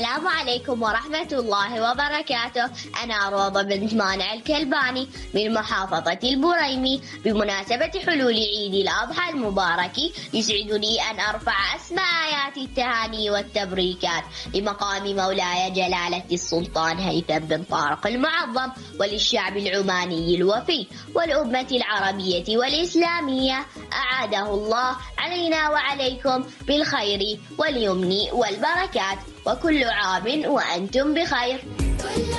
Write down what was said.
السلام عليكم ورحمة الله وبركاته. أنا روضة بنت مانع الكلباني من محافظة البريمي. بمناسبة حلول عيد الأضحى المبارك يسعدني أن أرفع أسمى آيات التهاني والتبريكات لمقام مولاي جلالة السلطان هيثم بن طارق المعظم وللشعب العماني الوفي والأمة العربية والإسلامية. أعاده الله علينا وعليكم بالخير واليمن والبركات، وكل عام وأنتم بخير.